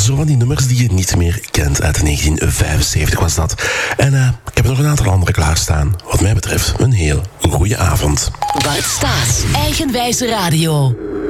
zo van die nummers die je niet meer kent. Uit 1975 was dat. En ik heb er nog een aantal andere klaarstaan. Wat mij betreft, een heel goede avond. Bart Staes, Eigenwijze Radio.